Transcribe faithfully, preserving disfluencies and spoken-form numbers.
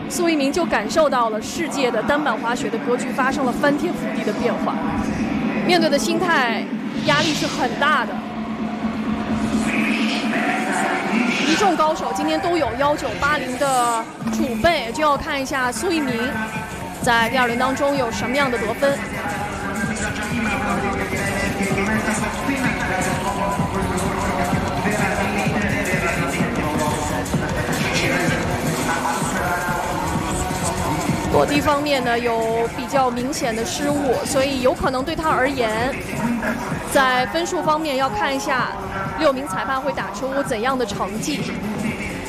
苏一鸣就感受到了世界的单板滑雪的格局发生了翻天覆地的变化，面对的心态压力是很大的。一众高手今天都有一九八零的储备，就要看一下苏一鸣在第二轮当中有什么样的得分。落地方面呢有比较明显的失误，所以有可能对他而言，在分数方面要看一下六名裁判会打出怎样的成绩。